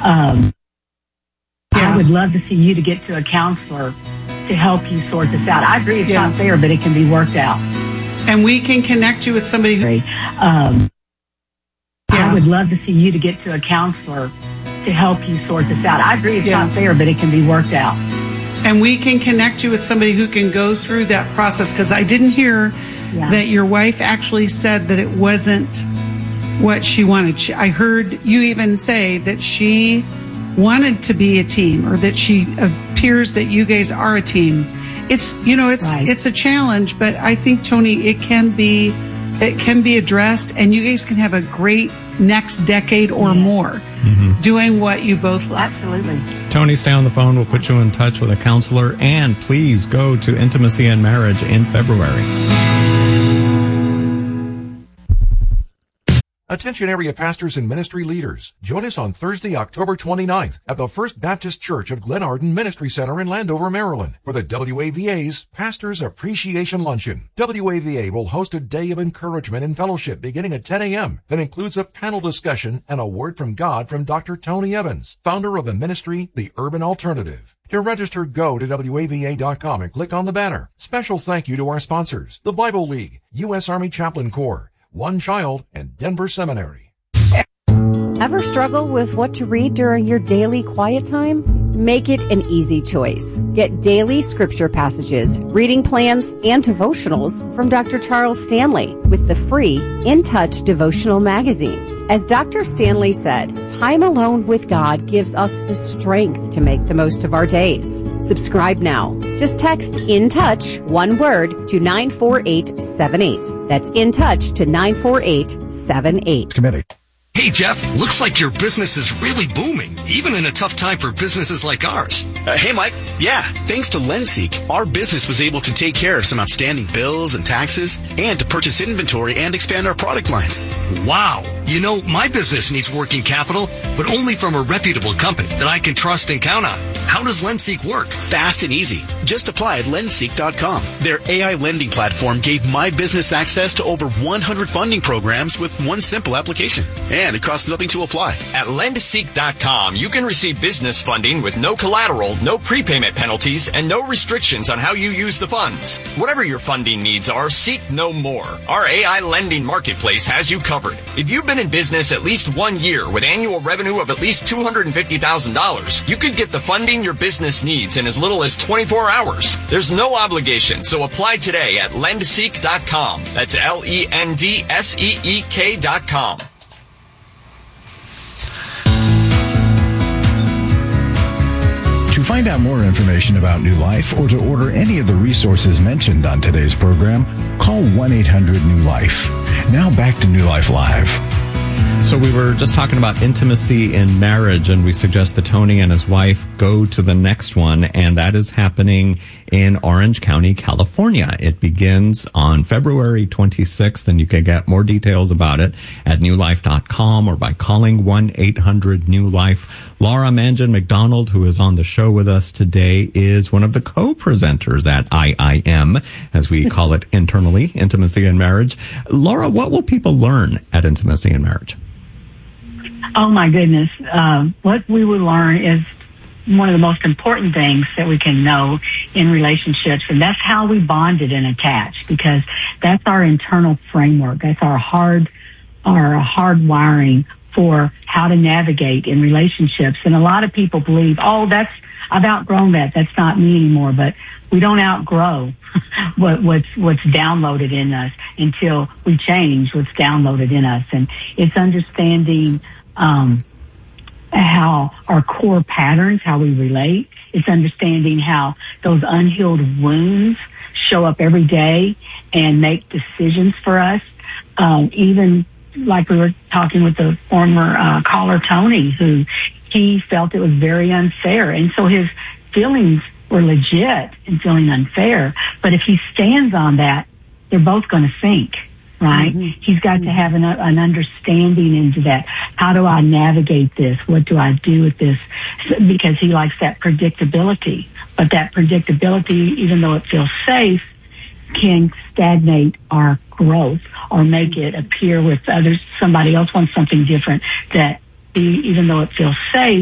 I would love to see you to get to a counselor to help you sort this out. I agree it's not fair, but it can be worked out. And we can connect you with somebody who... I would love to see you to get to a counselor to help you sort this out. I agree it's not fair, but it can be worked out. And we can connect you with somebody who can go through that process, because I didn't hear that your wife actually said that it wasn't what she wanted. I heard you even say that she wanted to be a team, or that she appears that you guys are a team. It's, it's a challenge, but I think, Tony, it can be addressed, and you guys can have a great next decade or more doing what you both love. Absolutely. Tony, stay on the phone. We'll put you in touch with a counselor, and please go to Intimacy and Marriage in February. Attention area pastors and ministry leaders. Join us on Thursday, October 29th at the First Baptist Church of Glenarden Ministry Center in Landover, Maryland for the WAVA's Pastors Appreciation Luncheon. WAVA will host a day of encouragement and fellowship beginning at 10 a.m. that includes a panel discussion and a word from God from Dr. Tony Evans, founder of the ministry, The Urban Alternative. To register, go to WAVA.com and click on the banner. Special thank you to our sponsors, the Bible League, U.S. Army Chaplain Corps, One Child, and Denver Seminary. Ever struggle with what to read during your daily quiet time? Make it an easy choice. Get daily scripture passages, reading plans, and devotionals from Dr. Charles Stanley with the free In Touch devotional magazine. As Dr. Stanley said, time alone with God gives us the strength to make the most of our days. Subscribe now. Just text In Touch, one word, to 94878. That's In Touch to 94878. Committee. Hey, Jeff, looks like your business is really booming, even in a tough time for businesses like ours. Hey, Mike. Yeah, thanks to LendSeek, our business was able to take care of some outstanding bills and taxes and to purchase inventory and expand our product lines. Wow. My business needs working capital, but only from a reputable company that I can trust and count on. How does LendSeek work? Fast and easy. Just apply at LendSeek.com. Their AI lending platform gave my business access to over 100 funding programs with one simple application. And it costs nothing to apply. At LendSeek.com, you can receive business funding with no collateral, no prepayment penalties, and no restrictions on how you use the funds. Whatever your funding needs are, seek no more. Our AI lending marketplace has you covered. If you've been in business at least 1 year with annual revenue of at least $250,000, you could get the funding your business needs in as little as 24 hours. There's no obligation, so apply today at LendSeek.com. That's LendSeek.com. To find out more information about New Life or to order any of the resources mentioned on today's program, call 1-800-NEW-LIFE. Now back to New Life Live. So we were just talking about intimacy in marriage, and we suggest that Tony and his wife go to the next one, and that is happening in Orange County, California. It begins on February 26th, and you can get more details about it at newlife.com or by calling 1-800-NEW-LIFE. Laura Mangan McDonald, who is on the show with us today, is one of the co-presenters at IIM, as we call it internally, Intimacy in Marriage. Laura, what will people learn at Intimacy in Marriage? Oh, my goodness. What we will learn is one of the most important things that we can know in relationships, and that's how we bonded and attached, because that's our internal framework. That's our hard wiring for how to navigate in relationships. And a lot of people believe, I've outgrown that. That's not me anymore. But we don't outgrow what's downloaded in us until we change what's downloaded in us. And it's understanding how our core patterns, how we relate. It's understanding how those unhealed wounds show up every day and make decisions for us. Even like we were talking with the former caller, Tony, who he felt it was very unfair. And so his feelings were legit in feeling unfair. But if he stands on that, they're both going to sink, right? Mm-hmm. He's got to have an understanding into that. How do I navigate this? What do I do with this? Because he likes that predictability. But that predictability, even though it feels safe, can stagnate our growth or make it appear with others. Somebody else wants something different, that even though it feels safe,